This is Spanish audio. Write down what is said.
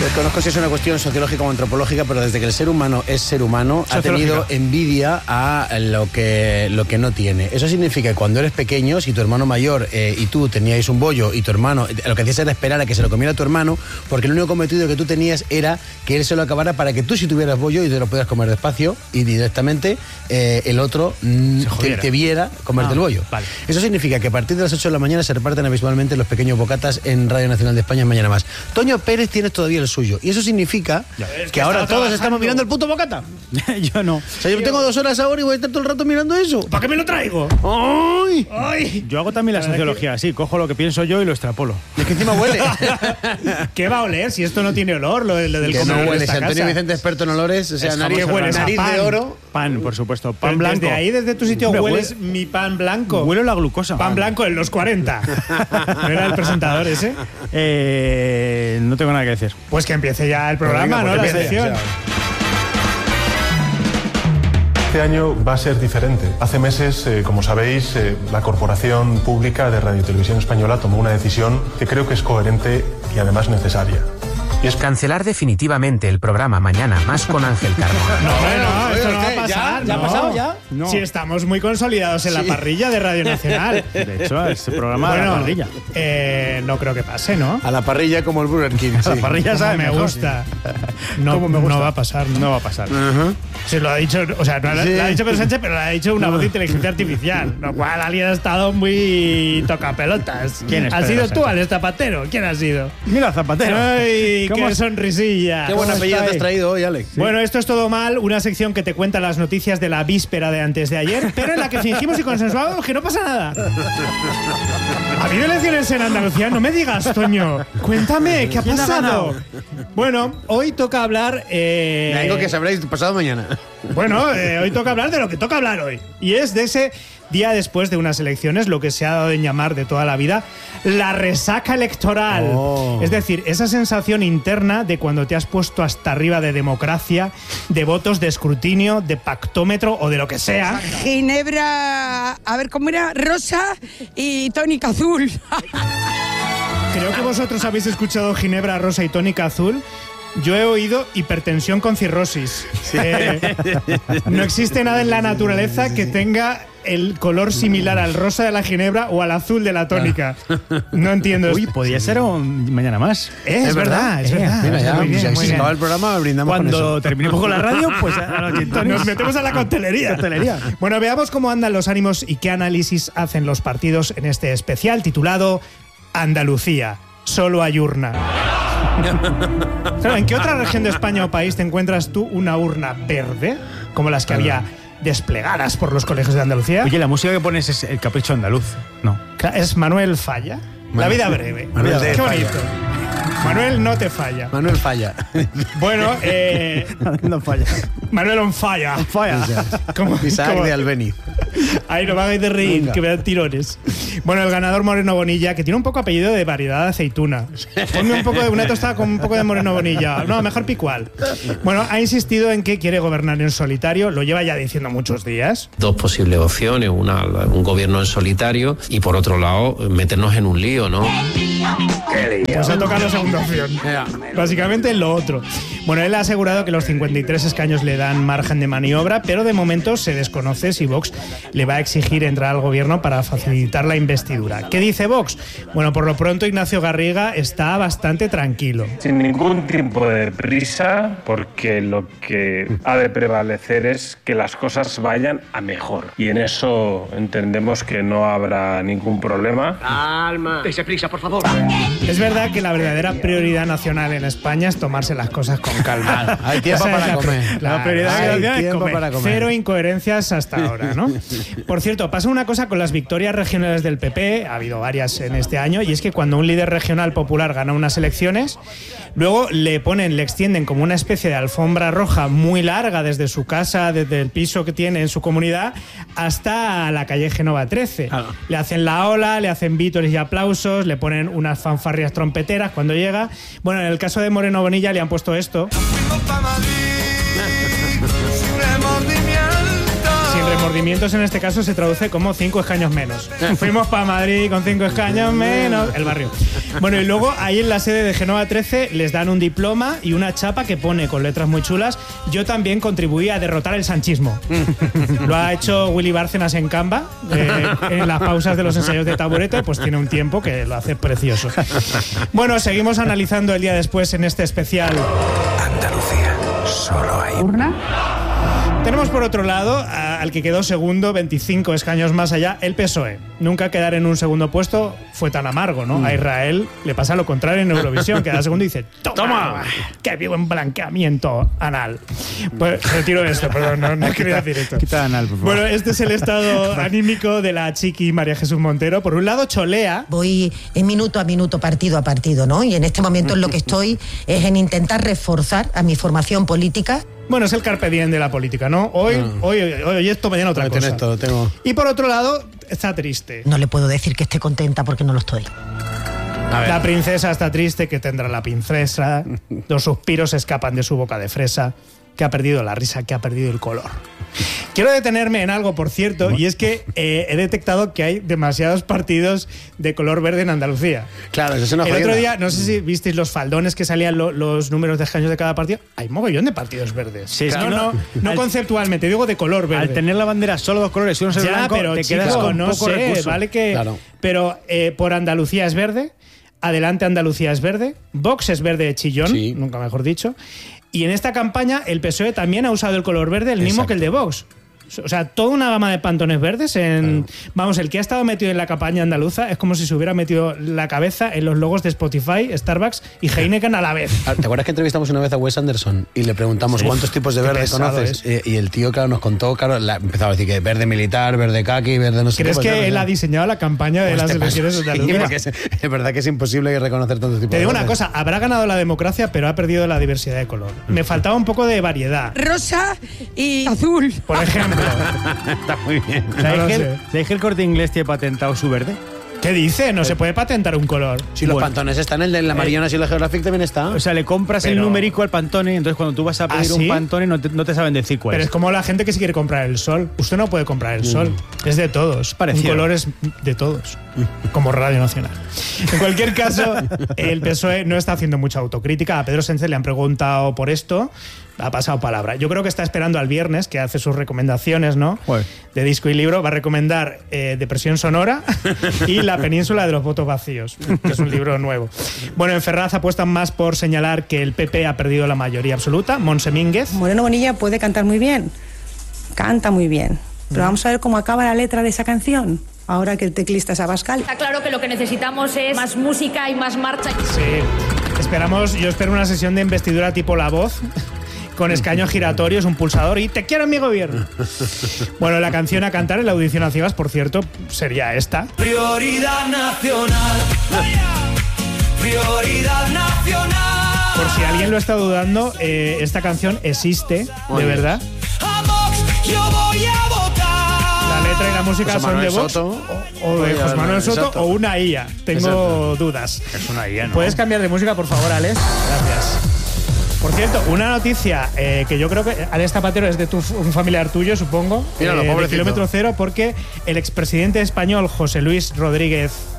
Desconozco si es una cuestión sociológica o antropológica, pero desde que el ser humano es ser humano, ha tenido envidia a lo que no tiene. Eso significa que cuando eres pequeño, si tu hermano mayor y tú teníais un bollo y tu hermano, lo que hacías era esperar a que se lo comiera tu hermano, porque el único cometido que tú tenías era que él se lo acabara para que tú, si tuvieras bollo y te lo pudieras comer despacio y directamente, el otro te viera comerte el bollo. Vale. Eso significa que a partir de las 8 de la mañana se reparten habitualmente los pequeños bocatas en Radio Nacional de España Mañana Más. Toño Pérez tiene todavía el suyo. Y eso significa que ahora todos estamos mirando el puto bocata. Yo no. O sea, yo tengo 2 horas ahora y voy a estar todo el rato mirando eso. ¿Para qué me lo traigo? ¡Ay! ¡Ay! Yo hago también la sociología así, cojo lo que pienso yo y lo extrapolo. Es que encima huele. ¿Qué va a oler si esto no tiene olor? Lo del que comer no huele. en esta Si Antonio casa. Vicente es experto en olores, o sea, Es nariz, huele nariz pan. de oro. Pan, por supuesto. Pan Pero blanco. Desde ahí, desde tu sitio, Hombre, hueles mi pan blanco. Huelo la glucosa. Pan blanco en los 40. ¿No era el presentador ese? No tengo nada que decir. Pues que empiece ya el programa, ¿no? La sección. Este año va a ser diferente. Hace meses, como sabéis, la Corporación Pública de Radio y Televisión Española tomó una decisión que creo que es coherente y además necesaria. Y es cancelar definitivamente el programa Mañana Más con Ángel Carmona. No, esto no va a pasar. ¿Ya ha pasado ya? No. Si estamos muy consolidados en la parrilla de Radio Nacional. De hecho, este programa a la parrilla. No creo que pase, ¿no? A la parrilla como el Burger King. A la parrilla sabe me mejor. gusta. No, ¿Cómo me gusta? no va a pasar. No va a pasar. Se lo ha dicho, o sea, no lo ha dicho Pedro Sánchez, pero lo ha dicho una voz de inteligencia artificial. Lo cual alguien ha estado muy tocapelotas. ¿Quién es ¿Has Pedro sido tú, Sánchez? Alex Zapatero? ¿Quién ha sido? Mira, Zapatero. ¡Ay, ¿Cómo qué sonrisilla! Qué buen ¿Cómo apellido está te has ahí? traído hoy, Alex. Sí. Bueno, esto es Todo Mal, una sección que te cuenta las noticias de la víspera de antes de ayer, pero en la que fingimos y consensuamos que no pasa nada. ¿Ha habido elecciones en Andalucía? No me digas, Toño. Cuéntame, ¿qué ha ¿Quién ha pasado? ganado? Bueno, hoy toca hablar... Algo que sabréis pasado mañana. Bueno, hoy toca hablar de lo que toca hablar hoy. Y es de ese día después de unas elecciones, lo que se ha dado en llamar de toda la vida la resaca electoral. Oh. Es decir, esa sensación interna de cuando te has puesto hasta arriba de democracia, de votos, de escrutinio, de pactómetro o de lo que sea. Ginebra, a ver cómo era, rosa y tónica azul. Creo que vosotros habéis escuchado Ginebra, rosa y tónica azul. Yo he oído hipertensión con cirrosis. No existe nada en la naturaleza que tenga el color similar al rosa de la ginebra o al azul de la tónica. No entiendo. Uy, podría ser un Mañana Más. Es verdad, es verdad. Mira, ya, Muy bien, si muy se bien. acaba el programa, brindamos con Cuando eso. terminemos con la radio, pues a los gin tonics. Nos metemos a la coctelería. Bueno, veamos cómo andan los ánimos y qué análisis hacen los partidos en este especial titulado Andalucía. Solo hay urna. Claro, ¿en qué otra región de España o país te encuentras tú una urna verde? Como las que había desplegadas por los colegios de Andalucía. Oye, la música que pones es El Capricho Andaluz. No. Es Manuel Falla. La vida breve. Manuel Qué te bonito. Manuel no te falla. Manuel falla. Bueno, No falla. Manuel on falla. Falla. ¿Cómo? Isaac ¿Cómo? de Albeni. Ay, no me hagáis de reír, Venga. que me dan tirones. Bueno, el ganador Moreno Bonilla, que tiene un poco apellido de variedad de aceituna. Ponme un poco de una tostada con un poco de Moreno Bonilla. No, mejor Picual. Bueno, ha insistido en que quiere gobernar en solitario. Lo lleva ya diciendo muchos días. Dos posibles opciones, una, un gobierno en solitario y por otro lado meternos en un lío, ¿no? Pues ha tocado la segunda opción. Básicamente lo otro. Bueno, él ha asegurado que los 53 escaños le dan margen de maniobra, pero de momento se desconoce si Vox le va a exigir entrar al gobierno para facilitar la investidura. ¿Qué dice Vox? Bueno, por lo pronto Ignacio Garriga está bastante tranquilo. Sin ningún tipo de prisa, porque lo que ha de prevalecer es que las cosas vayan a mejor. Y en eso entendemos que no habrá ningún problema. Calma. Dese prisa, por favor. Es verdad que la verdadera prioridad nacional en España es tomarse las cosas con calma. Hay tiempo Esa es para comer. La prioridad Hay nacional es tiempo comer. para comer. Cero incoherencias hasta ahora, ¿no? Por cierto, pasa una cosa con las victorias regionales del PP, ha habido varias en este año, y es que cuando un líder regional popular gana unas elecciones, luego le extienden como una especie de alfombra roja muy larga desde su casa, desde el piso que tiene en su comunidad, hasta la calle Génova 13. Le hacen la ola, le hacen vítores y aplausos, le ponen unas fanfarrias trompeteras cuando llega. Bueno, en el caso de Moreno Bonilla le han puesto esto. Sin remordimientos en este caso se traduce como 5 escaños menos. Fuimos para Madrid con 5 escaños menos. El barrio. Bueno, y luego ahí en la sede de Génova 13 les dan un diploma y una chapa que pone con letras muy chulas: yo también contribuí a derrotar el sanchismo. Lo ha hecho Willy Bárcenas en Canva, en las pausas de los ensayos de Taburete, pues tiene un tiempo que lo hace precioso. Bueno, seguimos analizando el día después en este especial Andalucía, solo hay ¿Urna? Tenemos por otro lado al que quedó segundo, 25 escaños más allá, el PSOE. Nunca quedar en un segundo puesto fue tan amargo, ¿no? A Israel le pasa lo contrario en Eurovisión, queda segundo y dice ¡Toma! ¡Qué vivo en blanqueamiento anal! Pues retiro esto, perdón, no quería decir esto. Quita anal, por favor. Bueno, este es el estado anímico de la chiqui María Jesús Montero. Por un lado, cholea. Voy en minuto a minuto, partido a partido, ¿no? Y en este momento en lo que estoy es en intentar reforzar a mi formación política. Bueno, es el carpe diem de la política, ¿no? Hoy esto, mañana otra cosa. Esto, tengo... Y por otro lado, está triste. No le puedo decir que esté contenta porque no lo estoy. La princesa está triste, que tendrá la princesa. Los suspiros escapan de su boca de fresa. Que ha perdido la risa, que ha perdido el color. Quiero detenerme en algo, por cierto, y es que he detectado que hay demasiados partidos de color verde en Andalucía. Claro, eso es una El jodienda. otro día, no sé si visteis los faldones que salían los números de escaños de cada partido. Hay mogollón de partidos verdes. Sí, es que no conceptualmente, digo de color verde. Al tener la bandera solo dos colores y uno es el Ya, blanco, pero te quedas chico, con no poco sé, recurso. vale que... Claro. Pero por Andalucía es verde, Adelante Andalucía es verde, Vox es verde de chillón, Sí. nunca mejor dicho, y en esta campaña el PSOE también ha usado el color verde, el mismo Exacto. que el de Vox. O sea, toda una gama de pantones verdes en... Vamos, el que ha estado metido en la campaña andaluza es como si se hubiera metido la cabeza en los logos de Spotify, Starbucks y Heineken a la vez. ¿Te acuerdas que entrevistamos una vez a Wes Anderson y le preguntamos cuántos tipos de Qué verde pesado conoces? Y el tío, claro, nos contó, claro, empezaba a decir que verde militar, verde kaki, verde no sé ¿Crees qué. que él ha diseñado la campaña de las elecciones andaluzas? Es verdad que es imposible reconocer tantos tipos Te de digo una verdes. cosa, habrá ganado la democracia, pero ha perdido la diversidad de color. Me faltaba un poco de variedad. Rosa y azul. Por ejemplo, Está muy bien. No lo sé. ¿Sabéis que el Corte Inglés tiene patentado su verde? ¿qué dice? No se puede patentar un color. Si los Bueno. pantones están, el de la Mariona y la Geographic también está. O sea, le compras el Pero- numérico al Pantone, entonces cuando tú vas a pedir ¿Ah, un sí? Pantone no te saben decir cuál Pero es. es como la gente que se quiere comprar el sol. Usted no puede comprar el sol. Es de todos. Parecido. Un color es de todos. Como Radio Nacional. En cualquier caso, el PSOE no está haciendo mucha autocrítica. A Pedro Sánchez le han preguntado por esto. Ha pasado palabra. Yo creo que está esperando al viernes, que hace sus recomendaciones, ¿no? Joder. De disco y libro. Va a recomendar Depresión Sonora y La Península de los Votos Vacíos, que es un libro nuevo. Bueno, en Ferraz apuestan más por señalar que el PP ha perdido la mayoría absoluta. Monse Mínguez. Moreno Bonilla puede cantar muy bien, canta muy bien, pero vamos a ver cómo acaba la letra de esa canción, ahora que el teclista es Abascal. Está claro que lo que necesitamos es más música y más marcha. Sí. Yo espero una sesión de investidura tipo La Voz, con escaños giratorios, un pulsador y ¡te quiero en mi gobierno! Bueno, la canción a cantar en la audición a ciegas, por cierto, sería esta. Prioridad nacional. Prioridad nacional. Por si alguien lo está dudando, esta canción existe, de verdad. A Vox yo voy a votar. La letra y la música José son de Manuel Vox Soto. o de José Manuel Soto Exacto. o una IA. Tengo Exacto. dudas. Es una IA, ¿no? ¿Puedes cambiar de música, por favor, Alex? Gracias. Por cierto, una noticia que yo creo que Alex Zapatero es de un familiar tuyo, supongo. Míralo, de pobrecito. Kilómetro Cero, porque el expresidente español José Luis Rodríguez